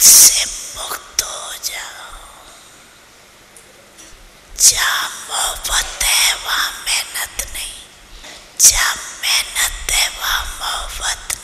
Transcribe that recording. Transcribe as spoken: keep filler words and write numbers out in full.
से मुक्त हो जाओ। जहाँ मोहब्बत है वहाँ मेहनत नहीं, जहाँ मेहनत है वहाँ मोहब्बत